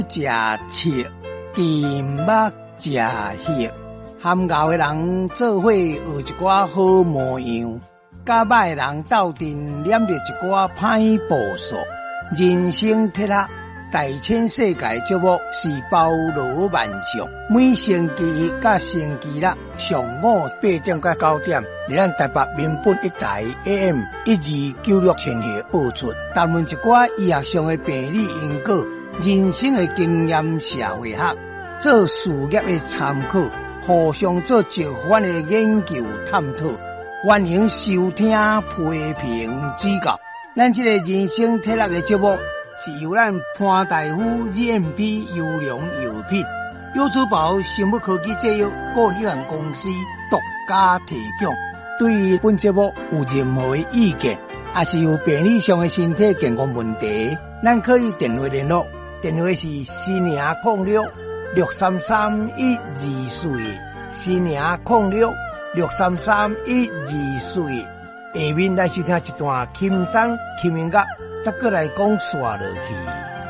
食切，金目食血，含熬的人做伙学一寡好模样，甲歹人斗阵念着一寡歹步数。人生铁盒，大千世界节目是包罗万象，每星期一甲星期六上午8点到9点，伫咱台北民本一台 AM1296千赫播出，谈论一寡医学上的病理因果、人生的经验、社会学、做事业的参考，互相做一番的研究探讨。欢迎收听、批评、指教。咱这个人生铁盒的节目是由咱潘大夫 GMP 优良药品优珠宝生物科技制药股有限公司独家提供。对于本节目有任何的意见，也是有病理上的身体健康问题，咱可以电话联络，电话是4006，40361241，4006，6331241。下面来收听一段轻松轻音乐，再过来讲煞落去。